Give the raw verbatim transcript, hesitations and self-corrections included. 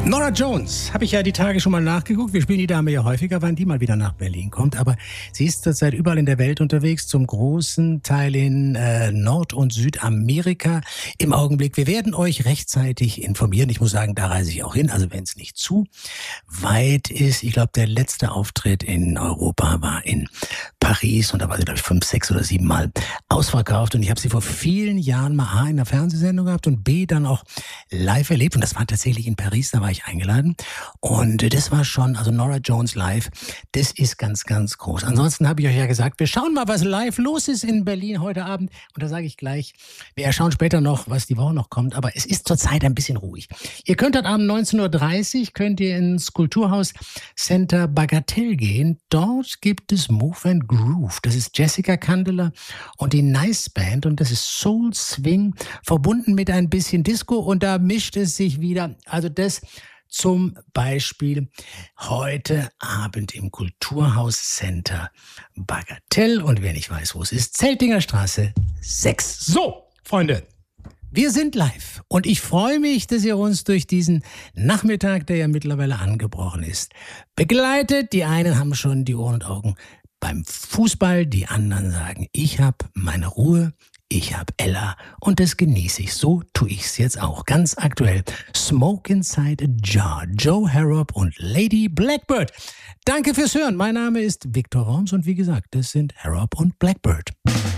Norah Jones, habe ich ja die Tage schon mal nachgeguckt. Wir spielen die Dame ja häufiger, wann die mal wieder nach Berlin kommt. Aber sie ist zurzeit überall in der Welt unterwegs, zum großen Teil in äh, Nord- und Südamerika im Augenblick. Wir werden euch rechtzeitig informieren. Ich muss sagen, da reise ich auch hin, also wenn es nicht zu weit ist. Ich glaube, der letzte Auftritt in Europa war in Paris und da war sie, glaube ich, fünf, sechs oder sieben Mal ausverkauft. Und ich habe sie vor vielen Jahren mal A in einer Fernsehsendung gehabt und B dann auch live erlebt. Und das war tatsächlich in Paris, da war ich eingeladen. Und das war schon, also Norah Jones live, das ist ganz, ganz groß. Ansonsten habe ich euch ja gesagt, wir schauen mal, was live los ist in Berlin heute Abend. Und da sage ich gleich, wir schauen später noch, was die Woche noch kommt. Aber es ist zurzeit ein bisschen ruhig. Ihr könnt heute Abend neunzehn Uhr dreißig, könnt ihr ins Kulturhaus Center Bagatelle gehen. Dort gibt es Move and Groove. Das ist Jessica Candela und die Nice Band. Und das ist Soul Swing, verbunden mit ein bisschen Disco. Und da mischt es sich wieder. Also das zum Beispiel heute Abend im Kulturhaus Center Bagatelle. Und wer nicht weiß, wo es ist, Zeltinger Straße sechs. So, Freunde, wir sind live. Und ich freue mich, dass ihr uns durch diesen Nachmittag, der ja mittlerweile angebrochen ist, begleitet. Die einen haben schon die Ohren und Augen beim Fußball, die anderen sagen, ich habe meine Ruhe. Ich hab Ella und das genieße ich. So tue ich's jetzt auch. Ganz aktuell. Smoke Inside a Jar. Joe Harrop und Lady Blackbird. Danke fürs Hören. Mein Name ist Viktor Worms und wie gesagt, das sind Harrop und Blackbird.